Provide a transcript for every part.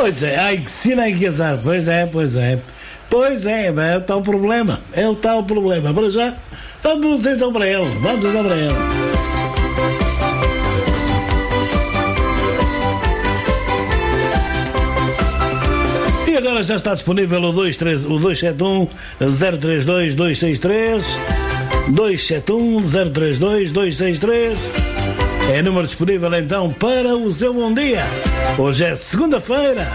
Pois é, ai que sina, ai que azar. Pois é. Pois é o tal problema. É o tal problema. Para já, vamos então para ele. E agora já está disponível o 271-032-263. 271-032-263. É número disponível então para o seu bom dia. Hoje é segunda-feira.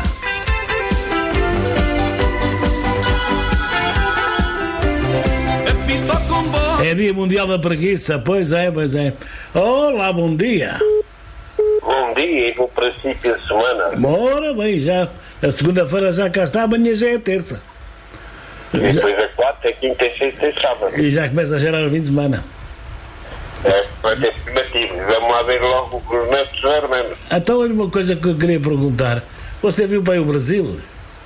É dia mundial da preguiça. Pois é. Olá, bom dia. Bom dia e bom princípio de semana. Ora bem, já a segunda-feira já cá está, amanhã já é terça. E depois é quarta, é quinta, é sexta e sábado. E já começa a gerar o fim de semana. Vai ter primitivo. Vamos lá ver logo os netos vermelhos. Então, olha uma coisa que eu queria perguntar. Você viu bem o Brasil?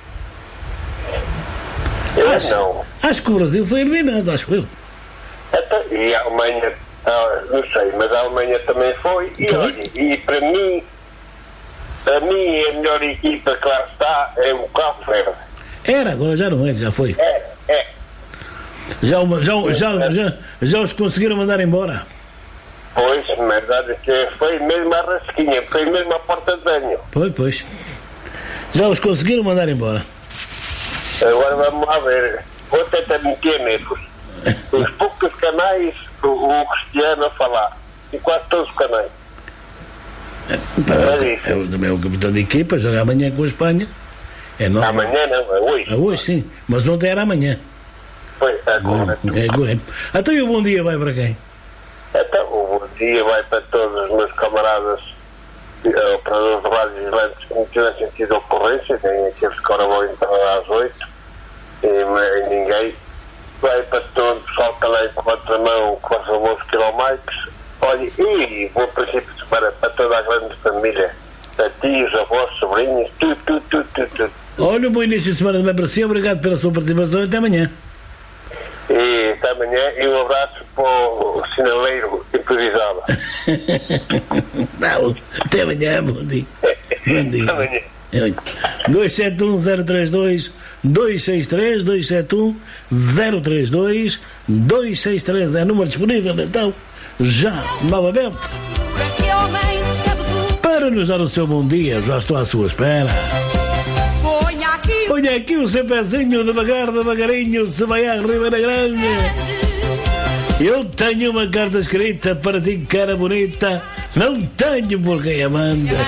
Não. Acho que o Brasil foi eliminado, acho eu. E a Alemanha, não sei, mas a Alemanha também foi. E olha, e para mim a melhor equipa que lá está é o Cabo Verde. Era, agora já não é, já foi. É. Já os conseguiram mandar embora. Pois, mas olha que foi mesmo a rasquinha, foi mesmo a porta de banho. Pois. Já os conseguiram mandar embora. Agora vamos lá ver. Vou tentar meter nervos. Os poucos canais, o Cristiano a falar. E quase todos os canais. É o capitão de equipa, joga amanhã com a Espanha. É normal. Amanhã não, é hoje. É hoje, sim. Mas ontem era amanhã. Pois, agora. É correto. Então e o bom dia vai para quem? Então, o bom dia vai para todos os meus camaradas operadores de rádios vigilantes que não tivessem tido ocorrência, nem aqueles que agora vão entrar às 8 e ninguém. Vai para todo o pessoal que lá em contramão com os famosos quilomikes. Olha, e bom princípio de semana para toda a grande família, a tios, avós, sobrinhos, tudo. Olha, um bom início de semana também para si. Obrigado pela sua participação e até amanhã. E até amanhã e um abraço para o sinaleiro improvisado. Não, até amanhã, bom dia. Bom dia. Até amanhã. 271-032-263 271-032-263 é número disponível, então já novamente para nos dar o seu bom dia. Já estou à sua espera. Ponha aqui o seu pezinho devagarinho, se vai à Ribeira Grande. Eu tenho uma carta escrita para ti, cara bonita. Não tenho por quem a manda.